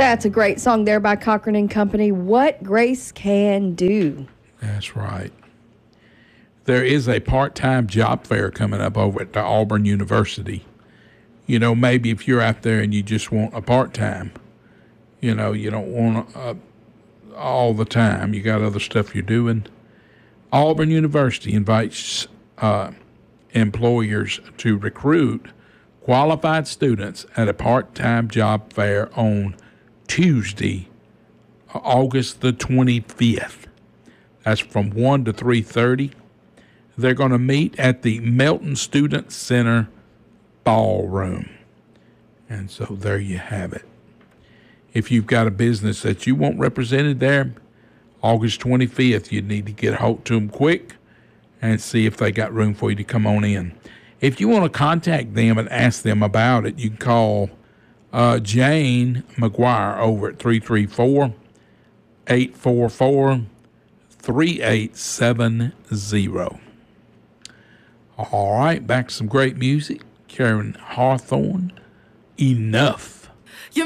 That's a great song there by Cochran and Company. What Grace Can Do. That's right. There is a part-time job fair coming up over at the Auburn University. You know, maybe if you're out there and you just want a part-time, you know, you don't want all the time. You got other stuff you're doing. Auburn University invites employers to recruit qualified students at a part-time job fair on Tuesday, August the 25th. That's from 1 to 3:30. They're going to meet at the Melton Student Center Ballroom. And so there you have it. If you've got a business that you want represented there, August 25th, you need to get a hold to them quick and see if they got room for you to come on in. If you want to contact them and ask them about it, you can call Jane McGuire over at 334-844-3870. All right, back to some great music. Karen Hawthorne, Enough.